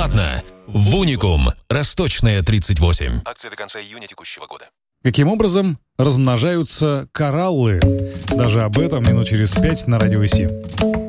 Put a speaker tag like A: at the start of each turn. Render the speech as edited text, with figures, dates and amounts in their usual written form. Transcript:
A: бесплатно в Уникум, Росточная, 38. Акция до конца июня текущего года.
B: Каким образом размножаются кораллы? Даже об этом минут через 5 на Радио ИСИ.